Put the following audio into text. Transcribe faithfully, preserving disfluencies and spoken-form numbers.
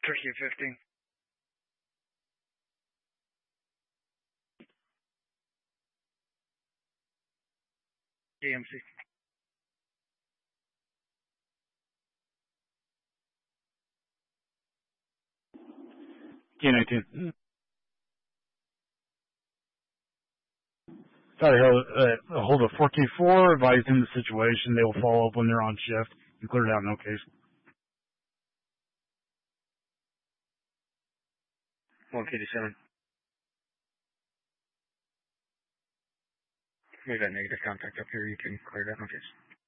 Turkey at fifteen. A M C. K nineteen. Sorry, uh, hold a four K four, advise him the situation. They will follow up when they're on shift and clear it out, no case. one fifty-seven. We got negative contact up here. You can clear that, no case.